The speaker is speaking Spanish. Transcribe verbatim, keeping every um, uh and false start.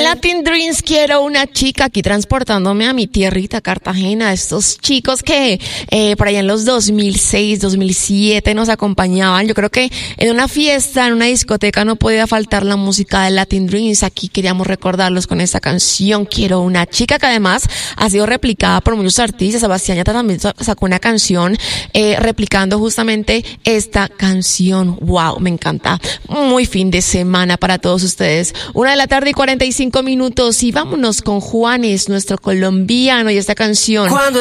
Latin Dreams, quiero una chica, aquí transportándome a mi tierrita, Cartagena, estos chicos que eh, por allá en los dos mil seis, dos mil siete nos acompañaban. Yo creo que en una fiesta, en una discoteca no podía faltar la música de Latin Dreams. Aquí queríamos recordarlos con esta canción, Quiero una chica, que además ha sido replicada por muchos artistas. Sebastián Yatra también sacó una canción eh, replicando justamente esta canción. Wow, me encanta. Muy fin de semana para todos ustedes. Una de la tarde y cuarenta y cinco minutos y vámonos con Juanes, nuestro colombiano, y esta canción. Cuando